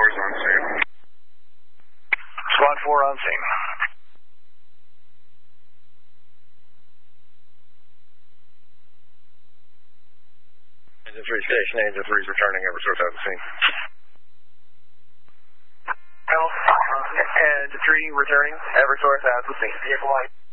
4's on scene. Squad 4 on scene. Engine 3 station, Engine 3's returning, ever source out of the scene. Engine 3 returning, ever source out of the scene. Vehicle light.